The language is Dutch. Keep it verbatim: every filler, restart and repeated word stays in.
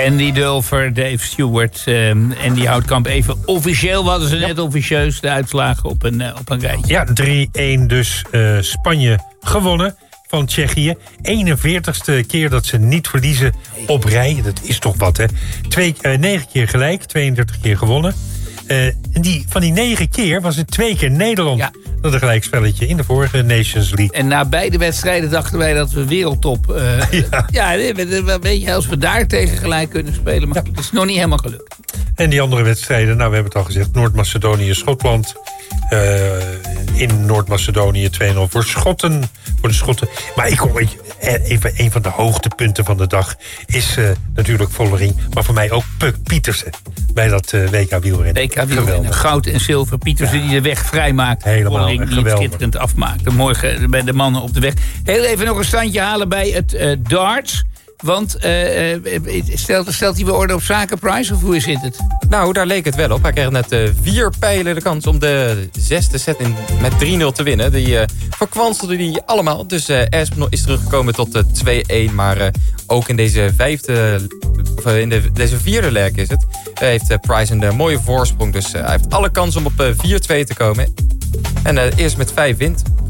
Candy Dulfer, Dave Stewart um, en die Houtkamp. Even officieel, hadden ze net ja. officieus de uitslagen op een, uh, op een rijtje. Ja, drie-een dus uh, Spanje gewonnen van Tsjechië. eenenveertigste keer dat ze niet verliezen op rij. Dat is toch wat, hè? Twee, uh, negen keer gelijk, tweeëndertig keer gewonnen. Uh, en die, van die negen keer was het twee keer Nederland. Ja. Dat een gelijkspelletje in de vorige Nations League. En na beide wedstrijden dachten wij dat we wereldtop... Uh, ja, ja weet je, als we daar tegen gelijk kunnen spelen. Maar ja. Het is nog niet helemaal gelukt. En die andere wedstrijden, nou, we hebben het al gezegd. Noord-Macedonië, Schotland. Uh, in Noord-Macedonië twee nul voor Schotten. Voor de Schotten. Maar ik kom even een van de hoogtepunten van de dag is uh, natuurlijk Vollering. Maar voor mij ook Puk Pietersen. Bij dat uh, W K wielrennen. W K wielrennen. Goud en zilver. Pietersen ja. die de weg vrijmaakt. Helemaal Vollering die het schitterend afmaakt. Morgen bij de mannen op de weg. Heel even nog een standje halen bij het uh, darts. Want uh, stelt, stelt hij weer orde op zaken, Price, of hoe zit het? Nou, daar leek het wel op. Hij kreeg net uh, vier pijlen de kans om de zesde set in, met drie nul te winnen. Die uh, verkwanselde die allemaal. Dus uh, Aspinall is teruggekomen tot uh, twee-een. Maar uh, ook in deze vijfde, of, uh, in de, deze vierde leg is het. Uh, heeft uh, Price een uh, mooie voorsprong. Dus uh, hij heeft alle kans om op uh, vier twee te komen. En uh, eerst met vijf wint.